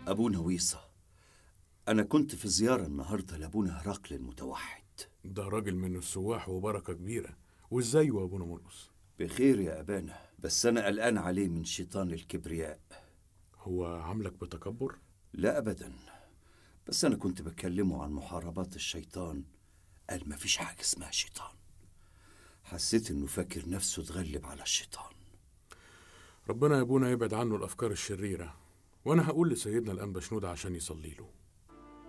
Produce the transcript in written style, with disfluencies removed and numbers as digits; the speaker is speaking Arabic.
أبونا ويصة، أنا كنت في زيارة النهاردة لأبونا هرقل المتوحد. ده راجل من السواح وبركة كبيرة. وإزاي يا أبونا مرقس؟ بخير يا أبانا، بس أنا قلقان عليه من شيطان الكبرياء. هو عاملك بتكبر؟ لا أبدا، بس أنا كنت بكلمه عن محاربات الشيطان، قال مفيش حاجة اسمها شيطان. حسيت إنه فاكر نفسه اتغلب على الشيطان. ربنا يا أبونا يبعد عنه الأفكار الشريرة، وأنا هقول لسيدنا الأنبا شنودة عشان يصلي له.